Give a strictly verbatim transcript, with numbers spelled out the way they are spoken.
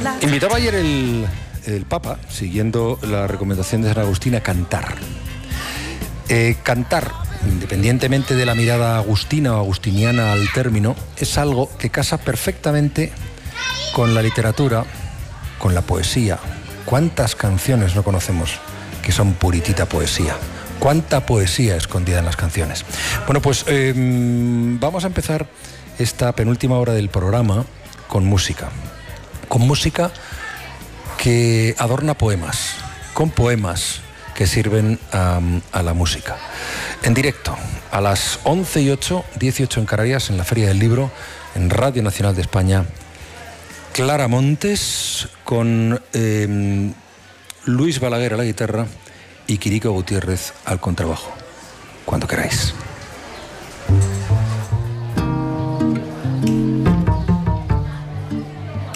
Invitaba ayer el, el Papa, siguiendo la recomendación de San Agustín, a cantar. Eh, cantar, independientemente de la mirada agustina o agustiniana al término, es algo que casa perfectamente con la literatura, con la poesía. ¿Cuántas canciones no conocemos que son puritita poesía? ¿Cuánta poesía escondida en las canciones? Bueno, pues eh, vamos a empezar esta penúltima hora del programa con música. Con música que adorna poemas, con poemas que sirven a, a la música. En directo, a las once y ocho, dieciocho en Canarias, en la Feria del Libro, en Radio Nacional de España, Clara Montes con eh, Luis Balaguer a la guitarra y Quirico Gutiérrez al contrabajo. Cuando queráis.